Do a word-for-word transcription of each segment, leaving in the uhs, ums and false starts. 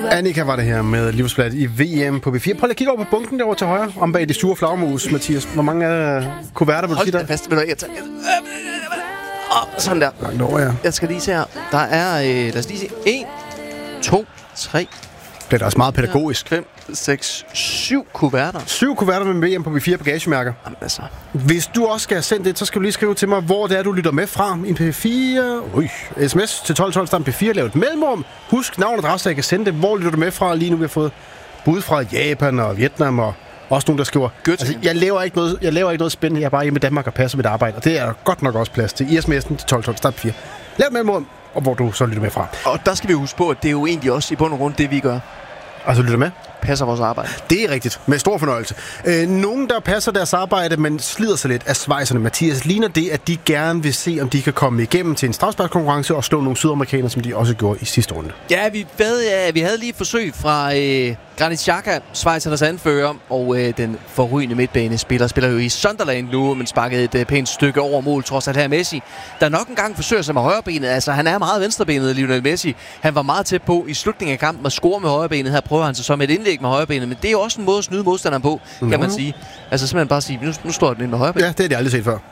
Annika var det her med Livsbladet i V M på B fire. Prøv lige at kigge over på bunken derovre til højre, om bag de sure flagmus, Mathias. Hvor mange uh, kuverter vil du sige der? Hold da fast, vil du ikke tage... Oh, sådan der. Nå, ja. Jeg skal lige se her. Der er, øh, lad os lige se, en, to, tre... Det er da også meget pædagogisk. fem, seks, syv kuverter. Syv kuverter med V M på B fire bagagemærker. Jamen altså. Hvis du også skal have sendt det, så skal du lige skrive til mig, hvor det er, du lytter med fra. En P fire... Ui. sms til tolv tolv, start P fire, lav et mellemrum. Husk navn og adresse, jeg kan sende det. Hvor lytter du med fra? Lige nu vi har fået bud fra Japan og Vietnam og også nogen, der skriver... Altså, jeg laver ikke noget, jeg laver ikke noget spændende. Jeg er bare hjemme i Danmark og passer mit arbejde. Og det er godt nok også plads til. I sms'en til tolv tolv, start P fire. Lav et mellemrum, og hvor du så lytter med fra. Og der skal vi huske på, at det er jo egentlig også i bund og grund det, vi gør. Altså lytter med? Passer vores arbejde. Det er rigtigt. Med stor fornøjelse. Øh, nogen, der passer deres arbejde, men slider sig lidt af svejserne, Mathias, ligner det, at de gerne vil se, om de kan komme igennem til en straffesparkskonkurrence og slå nogle sydamerikanere, som de også gjorde i sidste runde. Ja, vi, ved, ja, vi havde lige et forsøg fra øh, Granit Xhaka, schweizernes anfører, og øh, den forrygende midtbanespiller spiller jo i Sunderland nu, men sparkede et øh, pænt stykke over mål, trods at her Messi, der nok engang forsøger sig med højrebenet. Altså, han er meget venstrebenet, Lionel Messi. Han var meget tæt på i slutningen af kampen at score med højrebenet. Her prøver han sig så med et indlæg med højrebenet, men det er jo også en måde at snyde modstanderen på, kan no. man sige. Altså simpelthen bare sige, nu, nu står den ind med højrebenet. Ja, det har jeg aldrig set før.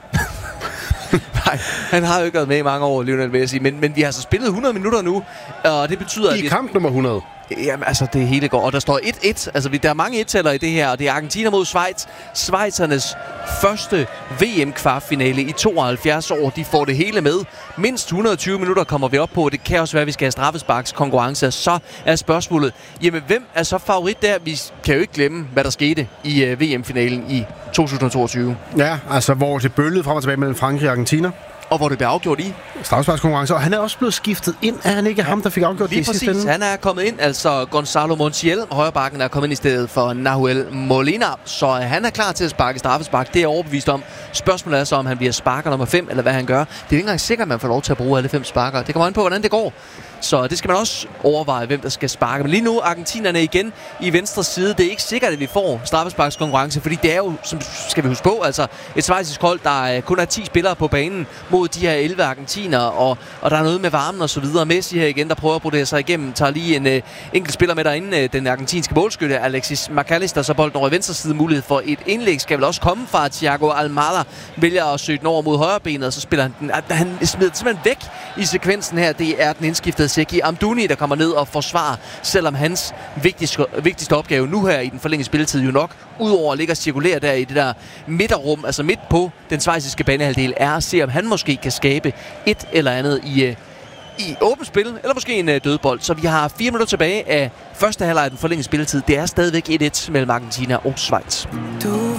Nej, han har jo ikke været med i mange år, Lionel Messi, men, men vi har så spillet hundrede minutter nu, og det betyder... I at kamp nummer hundrede? Jamen, altså, det hele går. Og der står et et. Altså, der er mange et-tæller i det her, og det er Argentina mod Schweiz. Schweizernes første V M-kvartfinale i tooghalvfjerds år. De får det hele med. Mindst hundrede og tyve minutter kommer vi op på. Det kan også være, at vi skal have straffesparkskonkurrence. Så er spørgsmålet, jamen, hvem er så favorit der? Vi kan jo ikke glemme, hvad der skete i uh, V M-finalen i to tusind og toogtyve. Ja, altså, hvor det bølgede frem og tilbage mellem Frankrig og Argentina. Og hvor det blev afgjort i straffesparkskonkurrence, og han er også blevet skiftet ind. Er han ikke ham, der fik afgjort lige det i sidste præcis. ende? Han er kommet ind, altså Gonzalo Montiel, højrebakken, er kommet ind i stedet for Nahuel Molina, så han er klar til at sparke straffespark. Det er jeg overbevist om. Spørgsmålet er så, om han bliver sparker nummer fem, eller hvad han gør. Det er jo ikke engang sikkert, at man får lov til at bruge alle fem sparker. Det kommer an på, hvordan det går. Så det skal man også overveje, hvem der skal sparke. Men lige nu, argentinerne igen i venstre side. Det er ikke sikkert, at vi får straffesparkskonkurrence, fordi det er jo, som skal vi huske på, altså et schweizisk hold, der kun er ti spillere på banen mod de her elleve argentinere, og, og der er noget med varmen og så videre. Messi her igen, der prøver at brodere sig igennem, tager lige en uh, enkelt spiller med derinde, uh, den argentinske målskytte, Alexis McAllister, så bolden over i venstre side. Mulighed for et indlæg skal vel også komme fra Thiago Almada, vælger at søge den over mod højre benet, og så spiller han den. Han smider simpelthen væk i sekvensen her. Det er den indskiftede Seki Amdouni, der kommer ned og forsvarer, selvom hans vigtigste, vigtigste opgave nu her i den forlængede spilletid jo nok, udover at ligge og cirkulere der i det der midterrum, altså midt på den schweiziske banehalvdel, er at se, om han måske kan skabe et eller andet i, i åbent spil, eller måske en dødbold. Så vi har fire minutter tilbage af første halvleg af den forlængede spilletid. Det er stadigvæk et et mellem Argentina og Schweiz. Du